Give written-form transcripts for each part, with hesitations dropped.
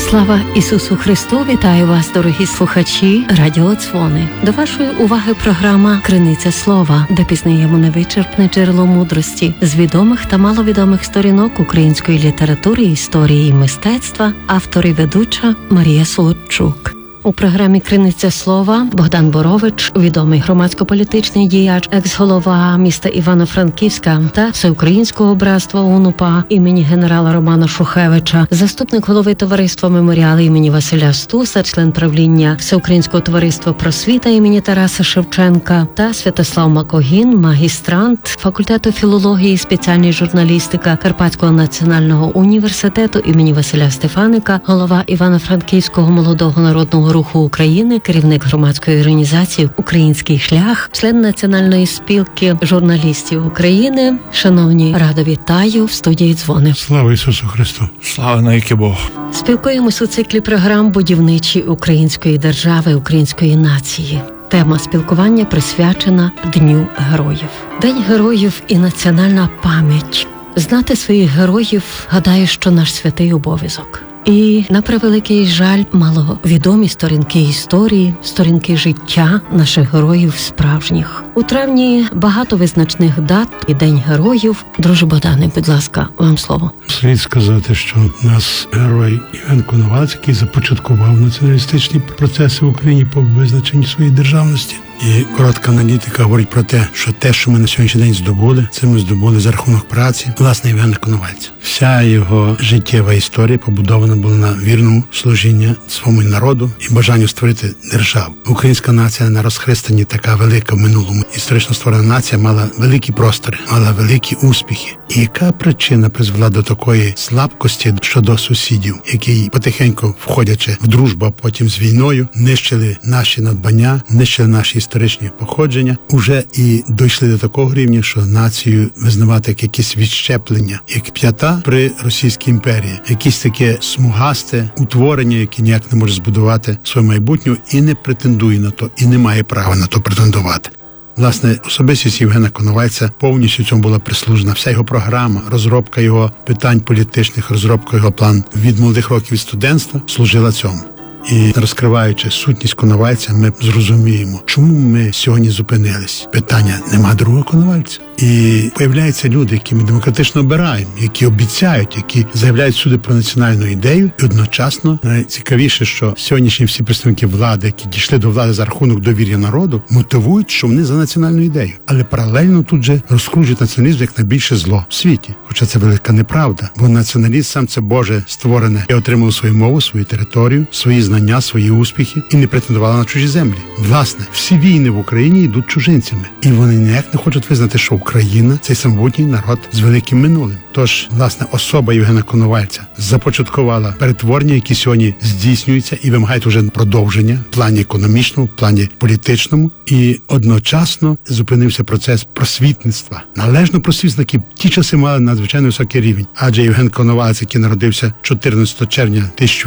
Слава Ісусу Христу! Вітаю вас, дорогі слухачі Радіо Дзвони. До вашої уваги програма «Криниця слова», де пізнаємо невичерпне джерело мудрості з відомих та маловідомих сторінок української літератури, історії і мистецтва, автор і ведуча Марія Солодчук. У програмі «Криниця слова» Богдан Борович, відомий громадсько-політичний діяч, екс-голова міста Івано-Франківська та Всеукраїнського братства УНУПА імені генерала Романа Шухевича, заступник голови товариства «Меморіали» імені Василя Стуса, член правління Всеукраїнського товариства «Просвіта» імені Тараса Шевченка та Святослав Макогін, магістрант факультету філології і спеціальної журналістика Карпатського національного університету імені Василя Стефаника, голова Івано-Франківського молодого народного руху України, керівник громадської організації «Український шлях», член Національної спілки журналістів України. Шановні, радо вітаю в студії «Дзвони». Слава Ісусу Христу! Слава навіки Богу! Спілкуємось у циклі програм «Будівничі української держави, української нації». Тема спілкування присвячена Дню героїв. День героїв і національна пам'ять. Знати своїх героїв, гадаю, що наш святий обов'язок. І, на превеликий жаль, маловідомі сторінки історії, сторінки життя наших героїв справжніх. У травні багато визначних дат і День героїв. Друже Богдане, будь ласка, вам слово. Слід сказати, що у нас герой Євген Коновалець, який започаткував націоналістичні процеси в Україні по визначенню своєї державності. І коротка аналітика говорить про те, що ми на сьогоднішній день здобули, це ми здобули за рахунок праці, власне, Євгена Коновальця. Вся його життєва історія побудована була на вірному служінні своєму народу і бажанню створити державу. Українська нація на розхристанні така велика в минулому. Історично створена нація мала великі простори, мала великі успіхи. І яка причина призвела до такої слабкості щодо сусідів, які потихеньку, входячи в дружбу, а потім з війною, нищили наші надбання, нищили наші історичні походження, уже і дійшли до такого рівня, що націю визнавати як якісь відщеплення, як п'ята при Російській імперії, якісь таке смугасте утворення, яке ніяк не може збудувати своє майбутнє і не претендує на то, і не має права на то претендувати. Власне, особистість Євгена Коновальця повністю цьому була прислужена. Вся його програма, розробка його питань політичних, розробка його план від молодих років від студентства служила цьому. І розкриваючи сутність Коновальця, ми зрозуміємо, чому ми сьогодні зупинились. Питання: нема другого Коновальця. І появляються люди, які ми демократично обираємо, які обіцяють, які заявляють всюди про національну ідею. І одночасно найцікавіше, що сьогоднішні всі представники влади, які дійшли до влади за рахунок довір'я народу, мотивують, що вони за національну ідею. Але паралельно тут же розкручують націоналізм як найбільше зло в світі. Хоча це велика неправда, бо націоналізм сам це Боже створене і отримало свою мову, свою територію, свої знання, свої успіхи і не претендувало на чужі землі. Власне, всі війни в Україні йдуть чужинцями. І вони ніяк не хочуть визнати, що Україна – цей самобутній народ з великим минулим. Тож, власне, особа Євгена Коновальця започаткувала перетворення, які сьогодні здійснюються і вимагають уже продовження в плані економічному, в плані політичному. І одночасно зупинився процес просвітництва. Належно просвітники в ті часи мали надзвичайно високий рівень. Адже Євген Коновалець, який народився 14 червня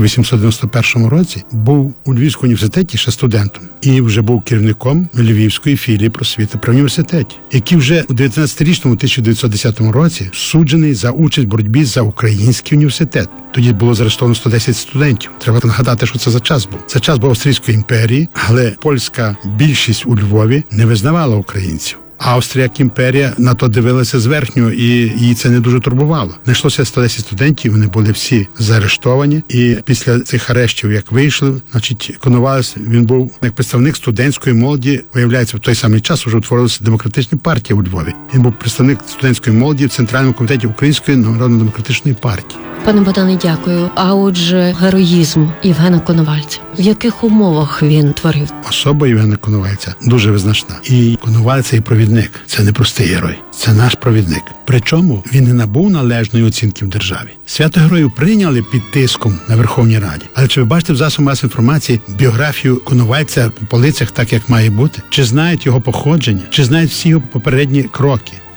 1891 році, був у Львівському університеті ще студентом. І вже був керівником Львівської філії просвіти при університеті, який вже у 19-річному 1910 році суджений за участь в боротьбі за Український університет. Тоді було заарештовано 110 студентів. Треба нагадати, що це за час був. Це час був Австрійської імперії, але польська більшість у Львові не визнавала українців. Австрія, як імперія, на то дивилася зверхньо, і її це не дуже турбувало. Знайшлося 110 студентів, вони були всі заарештовані, і після цих арештів, як вийшли, Коновалець, він був як представник студентської молоді, виявляється, в той самий час вже утворилася демократична партія у Львові. Він був представник студентської молоді в Центральному комітеті Української народно-демократичної партії. Пане Богдане, дякую. А отже, героїзм Євгена Коновальця. В яких умовах він творив? Особа Євгена Коновальця дуже визначна. І Коновалець – це і провідник. Це не простий герой. Це наш провідник. Причому він не набув належної оцінки в державі. Свято героїв прийняли під тиском на Верховній Раді. Але чи ви бачите в засобах масової інформації біографію Коновальця по полицях так, як має бути? Чи знають його походження? Чи знають всі його попередні кроки?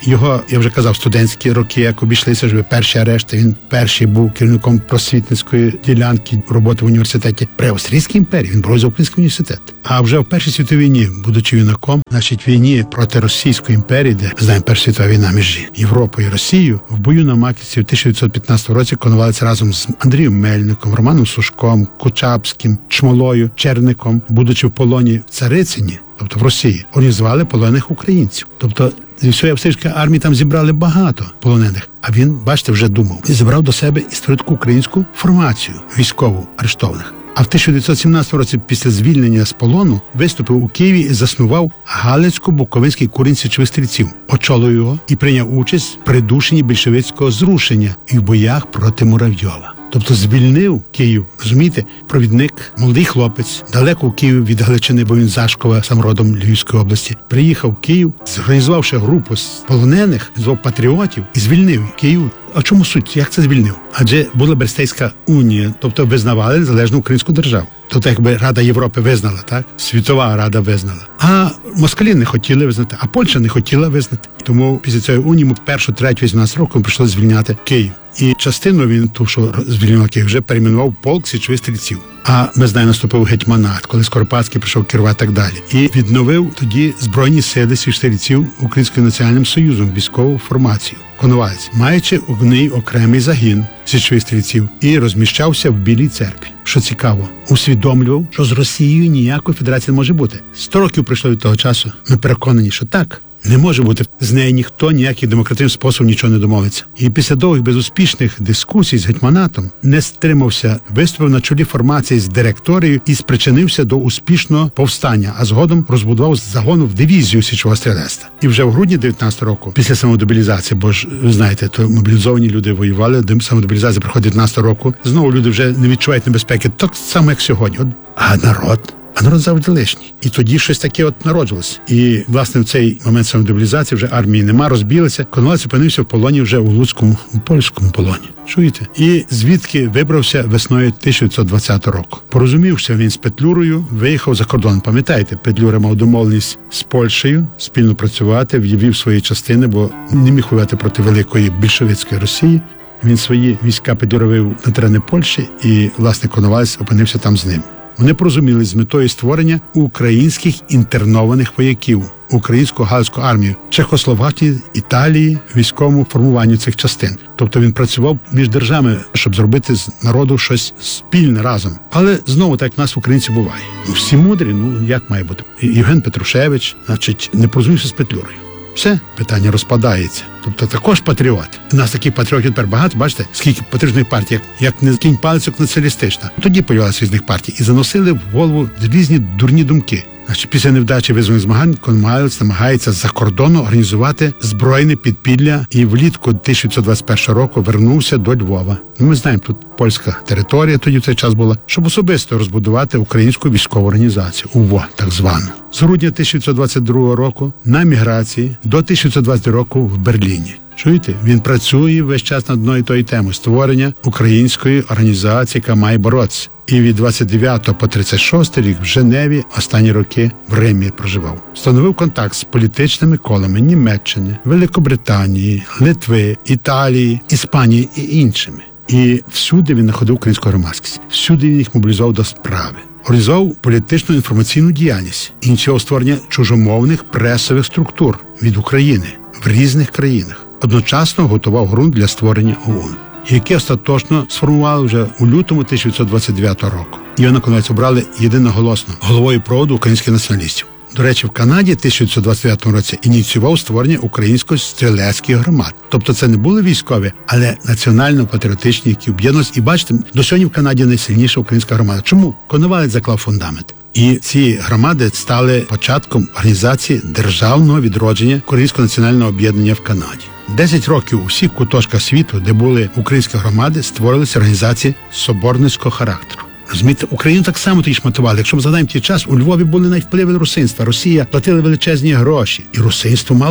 Його, я вже казав, студентські роки, як обійшлися ж перші арешти. Він перший був керівником просвітницької ділянки роботи в університеті при Австрійській імперії. Він боровся за Український університет. А вже в Першій світовій війні, будучи юнаком, значить, війні проти Російської імперії, де, знаємо, Перша світова війна між Європою і Росією, в бою на Маківці в 1915 році Коновалець разом з Андрієм Мельником, Романом Сушком, Кучапським, Чмолою, Черником, будучи в полоні в Царицині, тобто в Росії, організували полонених українців. Тобто зі всієї австрійської армії там зібрали багато полонених. А він, бачите, вже думав. І зібрав до себе історичну українську формацію військову арештованих. А в 1917 році, після звільнення з полону, виступив у Києві і заснував Галицько-Буковинський курінь січових стрільців, очолив його і прийняв участь в придушенні більшовицького зрушення і в боях проти Муравйова. Тобто звільнив Київ, розумієте, провідник, молодий хлопець, далеко в Києві від Галичини, бо він з Зашкова, сам родом Львівської області, приїхав в Київ, зорганізувавши групу з полонених, з патріотів і звільнив Київ. А чому суть? Як це звільнив? Адже була Брестейська унія, тобто визнавали незалежну українську державу. Тобто якби Рада Європи визнала, так? Світова Рада визнала. А москалі не хотіли визнати, а Польща не хотіла визнати. Тому після цієї унії першу третю 18 років прийшло звільняти Київ. І частину він, ту, що звільнив Київ, вже перейменував полк січових стрільців. А ми знаємо, наступив гетьманат, коли Скоропадський прийшов керувати так далі. І відновив тоді Збройні сили січових стрільців Українським національним союзом, військову формацію. Коновалець, маючи в ній окремий загін січових стрільців, і розміщався в Білій церкві. Що цікаво, усвідомлював, що з Росією ніякої федерації не може бути. 100 років пройшло від того часу. Ми переконані, що так. Не може бути. З нею ніхто ніякий демократичний спосіб нічого не домовиться. І після довгих безуспішних дискусій з гетьманатом не стримався, виступив на чолі формації з директорією і спричинився до успішного повстання, а згодом розбудував загону в дивізію січового стрілецтва. І вже в грудні 19 року, після самодебілізації, бо ж, ви знаєте, то мобілізовані люди воювали, самодебілізація приходить 19 року, знову люди вже не відчувають небезпеки, так само, як сьогодні. А народ завжди лишній. І тоді щось таке народжувалося. І, власне, в цей момент самодебілізації вже армії нема, розбілися. Коновалець опинився в полоні вже у Луцькому, у польському полоні. Чуєте? І звідки вибрався весною 1920 року. Порозумівся він з Петлюрою, виїхав за кордон. Пам'ятаєте, Петлюра мав домовленість з Польщею спільно працювати, в'явив свої частини, бо не міг воювати проти великої більшовицької Росії. Він свої війська Петлюра вивів на терени Польщі, і, власне, Коновалець опинився там з ним. Вони порозумілись з метою створення українських інтернованих вояків, українську галицьку армію, Чехословакії, Італії, військовому формуванню цих частин. Тобто він працював між державами, щоб зробити з народу щось спільне разом. Але знову так, як в нас в українці буває. Всі мудрі, як має бути? Євген Петрушевич, значить, не порозумівся з Петлюрою. Все, питання розпадається. Тобто також патріот. У нас таких патріотів тепер багато, бачите, скільки патріотичних партій, як не кінь палицьок націоналістична. Тоді появилися різних партій і заносили в голову різні дурні думки. Значить, після невдачі визвольних змагань Коновалець намагається за кордону організувати збройне підпілля і влітку 1921 року вернувся до Львова. Ми знаємо, тут польська територія тоді в цей час була, щоб особисто розбудувати українську військову організацію, УВО, так звану. З грудня 1922 року на міграції до 1920 року в Берліні. Чуєте? Він працює весь час над одною і тою темою – створення української організації, яка має боротися. І від 29 по 36 рік в Женеві, останні роки в Римі проживав. Встановив контакт з політичними колами Німеччини, Великобританії, Литви, Італії, Іспанії і іншими. І всюди він знаходив українську громадськість. Всюди він їх мобілізував до справи. Організував політичну інформаційну діяльність, ініціював створення чужомовних пресових структур від України в різних країнах. Одночасно готував ґрунт для створення ОУН, яке остаточно сформували вже у лютому 1929 року. Його, наконець, обрали єдиноголосно головою проводу українських націоналістів. До речі, в Канаді в 1929 році ініціював створення української стрілецьких громад. Тобто це не були військові, але національно-патріотичні, які об'єднувалися. І бачите, до сьогодні в Канаді найсильніша українська громада. Чому? Коновалець заклав фундамент. І ці громади стали початком організації державного відродження Українського національного об'єднання в Канаді. 10 років у всіх куточках світу, де були українські громади, створилися організації соборницького характеру. Розумієте, Україну так само тоді шматували. Якщо ми згадаємо ті час, у Львові були навіть впливи русинства. Росія платила величезні гроші. І русинство мало вплив.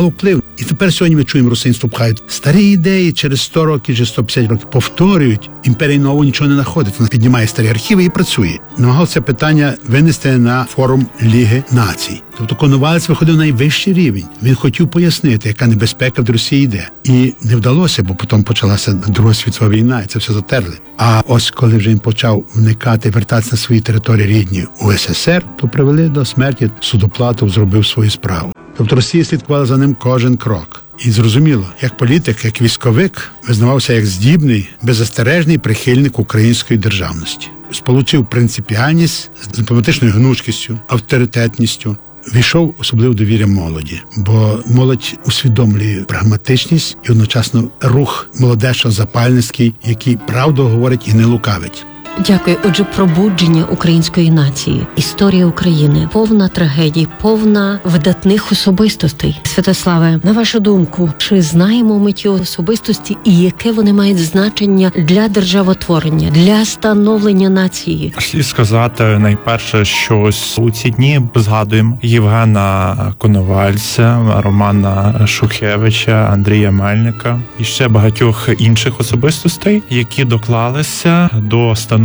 І тепер сьогодні ми чуємо, русинство пхають старі ідеї, через 100 років чи 150 років повторюють. Імперія нового нічого не знаходить. Вона піднімає старі архіви і працює. Намагався питання винести на форум Ліги націй. Тобто Коновалець виходив на найвищий рівень. Він хотів пояснити, яка небезпека до Росії йде. І не вдалося, бо потім почалася Друга світова війна, і це все затерли. А ось коли вже він почав вникати, вертатися на свої території рідні у СССР, то привели до смерті. Судоплатов зробив свою справу. Тобто Росія слідкувала за ним кожен крок. І зрозуміло, як політик, як військовик, визнавався як здібний, беззастережний прихильник української державності. Сполучив принципіальність з дипломатичною гнучкістю, авторитетністю. Війшов особливо довір'я молоді, бо молодь усвідомлює прагматичність і одночасно рух молодечно-запальницький, який правду говорить і не лукавить. Дякую. Отже, пробудження української нації, історія України, повна трагедій, повна видатних особистостей. Святославе, на вашу думку, чи знаємо ми ті особистості і яке вони мають значення для державотворення, для становлення нації? Слід сказати, найперше, що у ці дні згадуємо Євгена Коновальця, Романа Шухевича, Андрія Мельника і ще багатьох інших особистостей, які доклалися до становлення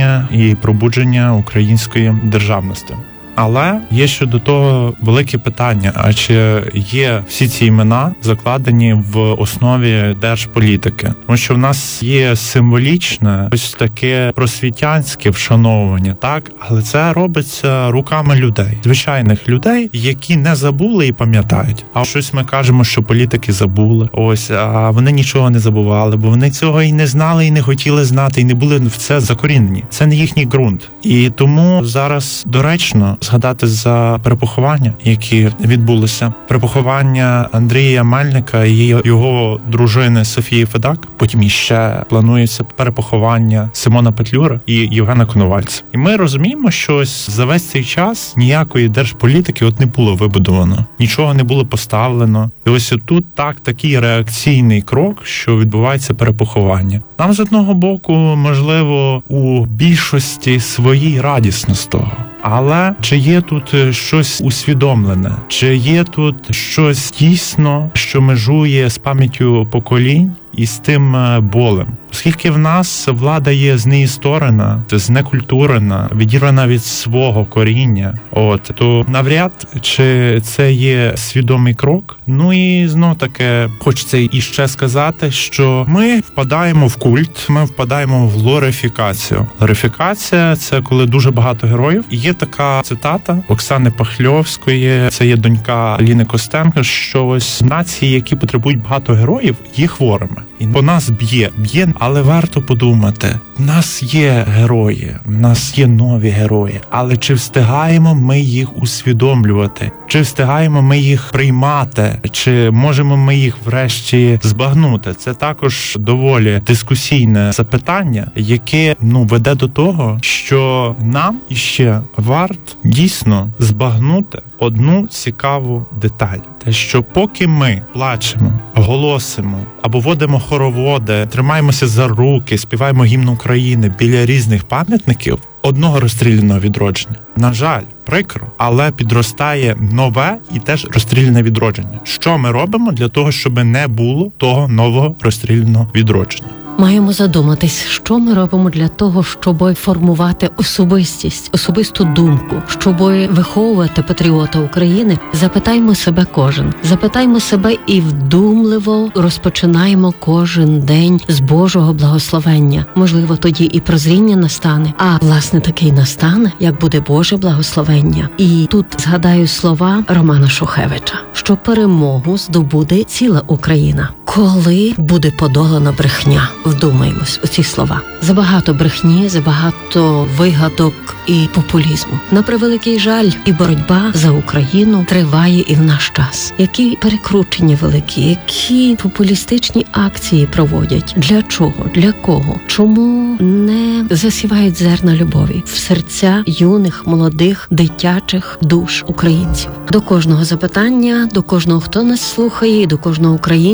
і пробудження української державності. Але є щодо того велике питання, а чи є всі ці імена закладені в основі держполітики? Тому що в нас є символічне, ось таке просвітянське вшановування, так? Але це робиться руками людей, звичайних людей, які не забули і пам'ятають. А щось ми кажемо, що політики забули, ось, а вони нічого не забували, бо вони цього і не знали, і не хотіли знати, і не були в це закорінені. Це не їхній ґрунт. І тому зараз доречно згадати за перепоховання, які відбулися. Перепоховання Андрія Мельника і його дружини Софії Федак. Потім іще планується перепоховання Симона Петлюри і Євгена Коновальця. І ми розуміємо, що за весь цей час ніякої держполітики не було вибудовано. Нічого не було поставлено. І ось тут такий реакційний крок, що відбувається перепоховання. Нам з одного боку, можливо, у більшості своїй радісно з того. Але чи є тут щось усвідомлене? Чи є тут щось дійсно, що межує з пам'яттю поколінь і з тим болем? Оскільки в нас влада є знеісторена, знекультурена, відірвана від свого коріння, то навряд чи це є свідомий крок. Ну і знов таки хочеться іще сказати, що ми впадаємо в культ, ми впадаємо в глорифікацію. Глорифікація – це коли дуже багато героїв. І є така цитата Оксани Пахльовської, це є донька Ліни Костенко, що ось нації, які потребують багато героїв, є хворими. І по нас б'є, але варто подумати, в нас є герої, в нас є нові герої, але чи встигаємо ми їх усвідомлювати? Чи встигаємо ми їх приймати? Чи можемо ми їх врешті збагнути? Це також доволі дискусійне запитання, яке веде до того, що нам іще варто дійсно збагнути одну цікаву деталь. Те, що поки ми плачемо, голосимо або водимо хороводи, тримаємося за руки, співаємо гімн України біля різних пам'ятників одного розстріляного відродження. На жаль, прикро, але підростає нове і теж розстріляне відродження. Що ми робимо для того, щоб не було того нового розстріляного відродження? Маємо задуматись, що ми робимо для того, щоб формувати особистість, особисту думку, щоб виховувати патріота України. Запитаймо себе кожен. Запитаймо себе і вдумливо розпочинаємо кожен день з Божого благословення. Можливо, тоді і прозріння настане, а власне таки й настане, як буде Боже благословення. І тут згадаю слова Романа Шухевича, що перемогу здобуде ціла Україна, коли буде подолана брехня. Вдумаємось у ці слова. Забагато брехні, забагато вигадок і популізму. На превеликий жаль, і боротьба за Україну триває і в наш час. Які перекручення великі, які популістичні акції проводять. Для чого? Для кого? Чому не засівають зерна любові в серця юних, молодих, дитячих душ українців? До кожного запитання, до кожного, хто нас слухає, і до кожного українця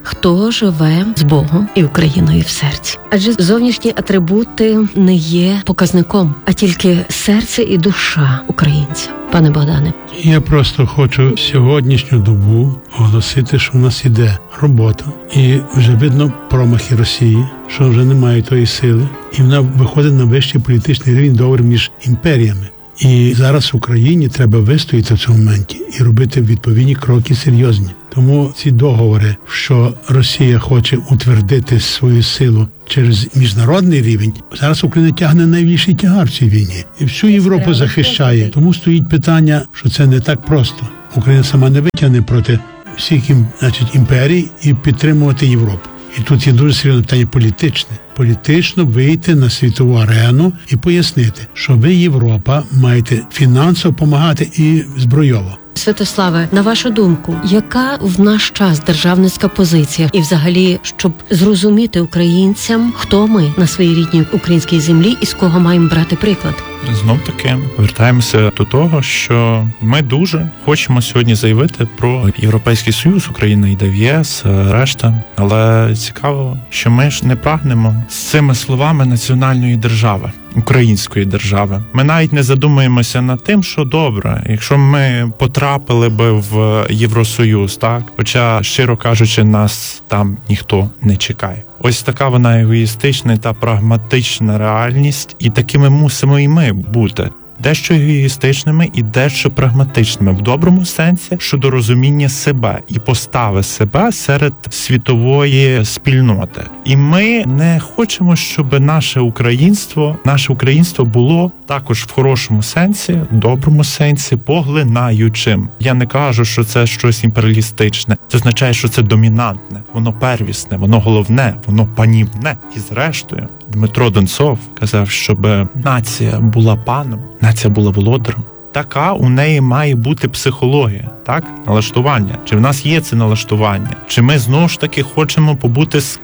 хто живе з Богом і Україною в серці. Адже зовнішні атрибути не є показником, а тільки серце і душа українця. Пане Богдане. Я просто хочу сьогоднішню добу оголосити, що в нас іде робота. І вже видно промахи Росії, що вже немає тої сили. І вона виходить на вищий політичний рівень договорів між імперіями. І зараз Україні треба вистояти в цьому моменті і робити відповідні кроки серйозні. Тому ці договори, що Росія хоче утвердити свою силу через міжнародний рівень, зараз Україна тягне найбільший тягар в цій війні. І всю Європу захищає. Тому стоїть питання, що це не так просто. Україна сама не витягне проти всіх імперій і підтримувати Європу. І тут є дуже серйозне питання політичне. Політично вийти на світову арену і пояснити, що ви, Європа, маєте фінансово допомагати і збройово. Святославе, на вашу думку, яка в наш час державницька позиція? І взагалі, щоб зрозуміти українцям, хто ми на своїй рідній українській землі і з кого маємо брати приклад? Знов таки вертаємося до того, що ми дуже хочемо сьогодні заявити про Європейський Союз, Україна йде в ЄС, решта. Але цікаво, що ми ж не прагнемо з цими словами національної держави, української держави. Ми навіть не задумуємося над тим, що добре, якщо ми потрапили би в Євросоюз, так? Хоча, щиро кажучи, нас там ніхто не чекає. Ось така вона егоїстична та прагматична реальність, і такими мусимо і ми бути. Дещо егоїстичними і дещо прагматичними в доброму сенсі щодо розуміння себе і постави себе серед світової спільноти. І ми не хочемо, щоб наше українство було також в хорошому сенсі, доброму сенсі, поглинаючим. Я не кажу, що це щось імперіалістичне. Це означає, що це домінантне, воно первісне, воно головне, воно панівне. І зрештою, Дмитро Донцов казав, щоб нація була паном, нація була володарем. Така у неї має бути психологія, так? Налаштування. Чи в нас є це налаштування? Чи ми знову ж таки хочемо побути з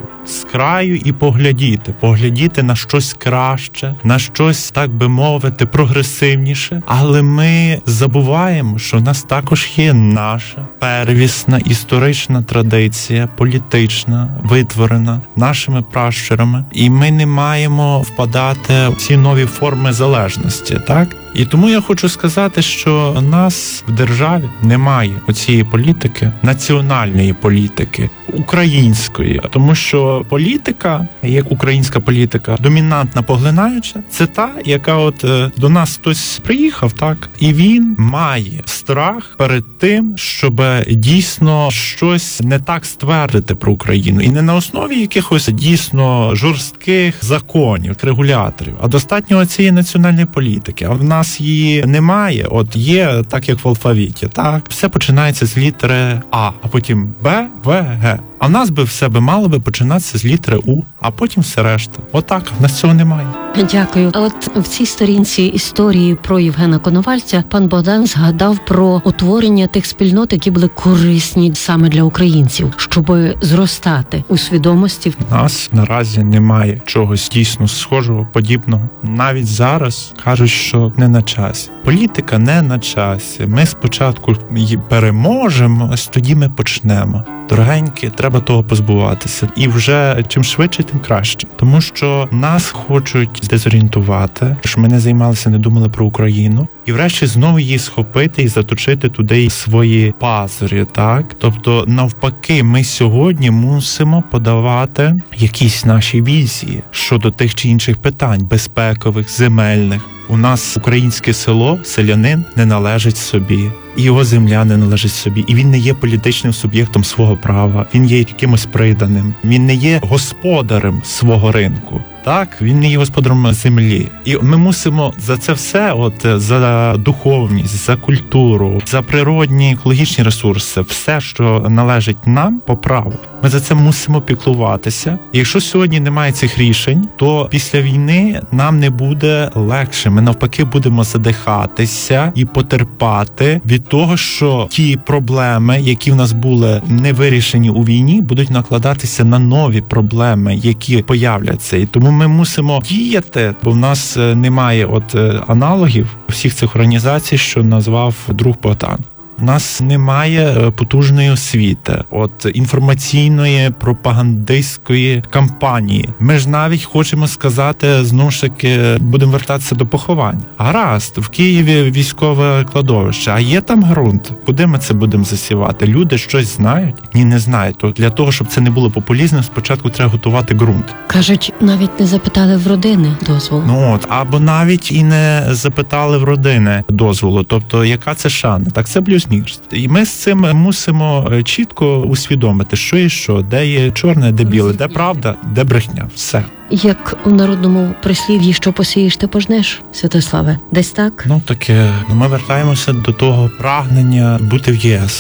краю і поглядіти на щось краще, на щось, так би мовити, прогресивніше, але ми забуваємо, що в нас також є наша первісна історична традиція, політична, витворена нашими пращурами, і ми не маємо впадати в ці нові форми залежності, так? І тому я хочу сказати, що у нас в державі немає оцієї політики, національної політики, української, тому що політика, як українська політика, домінантна, поглинаюча, це та, яка от до нас хтось приїхав, так, і він має страх перед тим, щоб дійсно щось не так ствердити про Україну. І не на основі якихось дійсно жорстких законів, регуляторів, а достатньо цієї національної політики. А в нас її немає, от є так, як в алфавіті, так, все починається з літери А, а потім Б, В, Г. А в нас би все мало би починатися з літери У, а потім все решта. Отак, в нас цього немає. Дякую. А от в цій сторінці історії про Євгена Коновальця пан Богдан згадав про утворення тих спільнот, які були корисні саме для українців, щоб зростати у свідомості. У нас наразі немає чогось дійсно схожого, подібного. Навіть зараз кажуть, що не на часі. Політика не на часі. Ми спочатку її переможемо, ось тоді ми почнемо. Дорогенькі, треба того позбуватися. І вже чим швидше, тим краще. Тому що нас хочуть дезорієнтувати, що ми не займалися, не думали про Україну. І врешті знову її схопити і заточити туди свої пазурі, так? Тобто, навпаки, ми сьогодні мусимо подавати якісь наші візії щодо тих чи інших питань, безпекових, земельних. У нас українське село, селянин не належить собі. І його земля не належить собі. І він не є політичним суб'єктом свого права. Він є якимось приданим. Він не є господарем свого ринку. Так, він не є господарем землі. І ми мусимо за це все, за духовність, за культуру, за природні екологічні ресурси, все, що належить нам по праву, ми за це мусимо піклуватися. І якщо сьогодні немає цих рішень, то після війни нам не буде легше. Ми навпаки будемо задихатися і потерпати від того, що ті проблеми, які в нас були не вирішені у війні, будуть накладатися на нові проблеми, які появляться. І тому ми мусимо діяти, бо в нас немає аналогів всіх цих організацій, що назвав друг Богдан. У нас немає потужної освіти, інформаційної, пропагандистської кампанії. Ми ж навіть хочемо сказати, знову ж таки, будемо вертатися до поховань. Гаразд, в Києві військове кладовище, а є там ґрунт? Куди ми це будемо засівати? Люди щось знають? Ні, не знають. То для того, щоб це не було популізмом, спочатку треба готувати ґрунт. Кажуть, навіть не запитали в родини дозволу. Або навіть і не запитали в родини дозволу. Тобто, яка це шана? Так, це блюзнірство. І ми з цим мусимо чітко усвідомити, що і що, де є чорне, де біле, де правда, де брехня. Все. Як у народному прислів'ї, що посієш, ти пожнеш, Святославе, десь так? Таке. Ми вертаємося до того прагнення бути в ЄС.